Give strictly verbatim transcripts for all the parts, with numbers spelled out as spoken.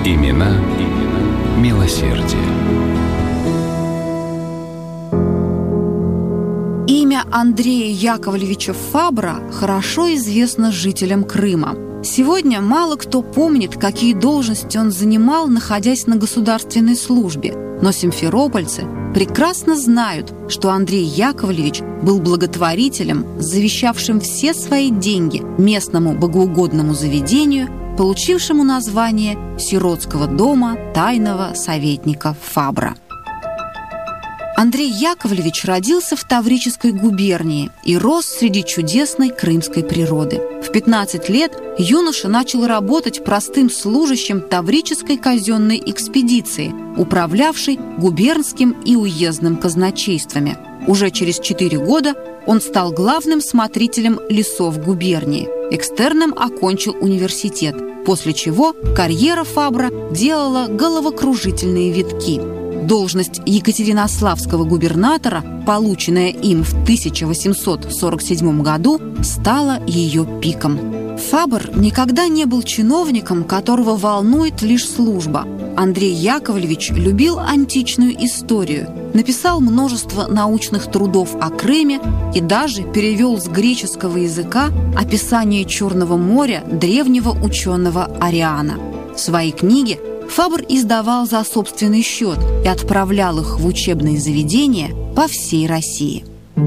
Имена, имена милосердия. Имя Андрея Яковлевича Фабра хорошо известно жителям Крыма. Сегодня мало кто помнит, какие должности он занимал, находясь на государственной службе. Но симферопольцы прекрасно знают, что Андрей Яковлевич был благотворителем, завещавшим все свои деньги местному богоугодному заведению, получившему название Сиротского дома тайного советника Фабра. Андрей Яковлевич родился в Таврической губернии и рос среди чудесной крымской природы. В пятнадцать лет юноша начал работать простым служащим Таврической казенной экспедиции, управлявшей губернским и уездным казначействами. Уже через четыре года он стал главным смотрителем лесов губернии. Экстерном окончил университет, после чего карьера Фабра делала головокружительные витки. Должность екатеринославского губернатора, полученная им в тысяча восемьсот сорок седьмом году, стала ее пиком. Фабр никогда не был чиновником, которого волнует лишь служба. Андрей Яковлевич любил античную историю, написал множество научных трудов о Крыме и даже перевел с греческого языка описание Черного моря древнего ученого Ариана. Свои книги Фабр издавал за собственный счет и отправлял их в учебные заведения по всей России.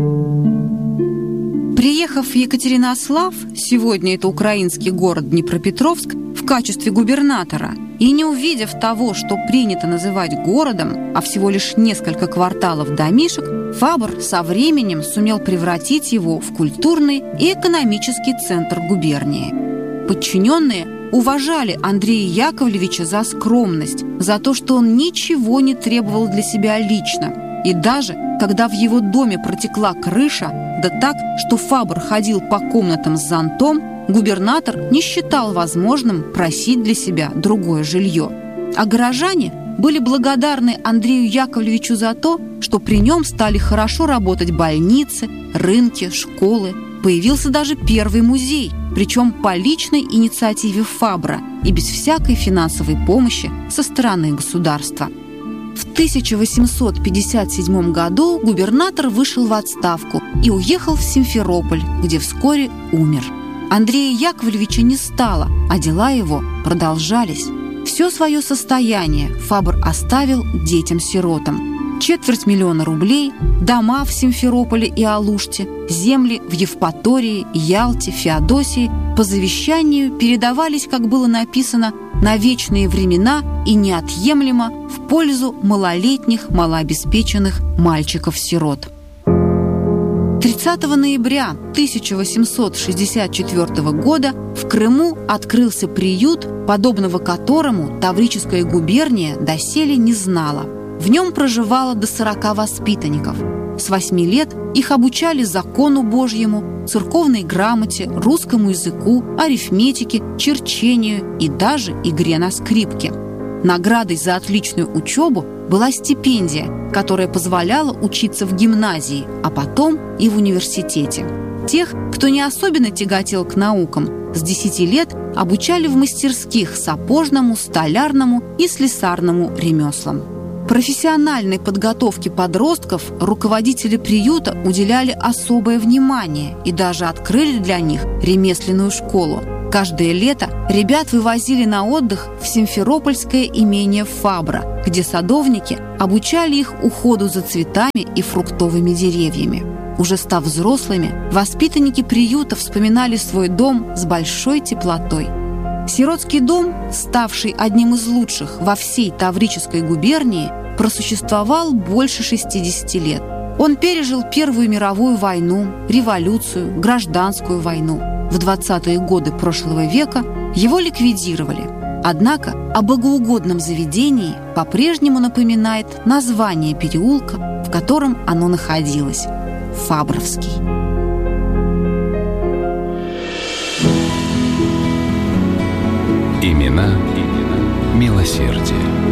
Приехав в Екатеринослав, сегодня это украинский город Днепропетровск, в качестве губернатора, и не увидев того, что принято называть городом, а всего лишь несколько кварталов домишек, Фабр со временем сумел превратить его в культурный и экономический центр губернии. Подчиненные уважали Андрея Яковлевича за скромность, за то, что он ничего не требовал для себя лично. И даже когда в его доме протекла крыша, да так, что Фабр ходил по комнатам с зонтом, губернатор не считал возможным просить для себя другое жилье. А горожане были благодарны Андрею Яковлевичу за то, что при нем стали хорошо работать больницы, рынки, школы. Появился даже первый музей, причем по личной инициативе Фабра и без всякой финансовой помощи со стороны государства. В тысяча восемьсот пятьдесят седьмом году губернатор вышел в отставку и уехал в Симферополь, где вскоре умер. Андрея Яковлевича не стало, а дела его продолжались. Все свое состояние Фабр оставил детям-сиротам. Четверть миллиона рублей, дома в Симферополе и Алуште, земли в Евпатории, Ялте, Феодосии по завещанию передавались, как было написано, на вечные времена и неотъемлемо в пользу малолетних, малообеспеченных мальчиков-сирот. тридцатого ноября тысяча восемьсот шестьдесят четвёртого года в Крыму открылся приют, подобного которому Таврическая губерния доселе не знала. В нем проживало до сорока воспитанников. С восьми лет их обучали закону Божьему, церковной грамоте, русскому языку, арифметике, черчению и даже игре на скрипке. Наградой за отличную учебу была стипендия, которая позволяла учиться в гимназии, а потом и в университете. Тех, кто не особенно тяготел к наукам, с десяти лет обучали в мастерских сапожному, столярному и слесарному ремеслам. Профессиональной подготовке подростков руководители приюта уделяли особое внимание и даже открыли для них ремесленную школу. Каждое лето ребят вывозили на отдых в Симферопольское имение Фабра, где садовники обучали их уходу за цветами и фруктовыми деревьями. Уже став взрослыми, воспитанники приюта вспоминали свой дом с большой теплотой. Сиротский дом, ставший одним из лучших во всей Таврической губернии, просуществовал больше шестидесяти лет. Он пережил Первую мировую войну, революцию, гражданскую войну. В двадцатые годы прошлого века его ликвидировали. Однако о богоугодном заведении по-прежнему напоминает название переулка, в котором оно находилось – Фабровский. Имена, имена милосердия.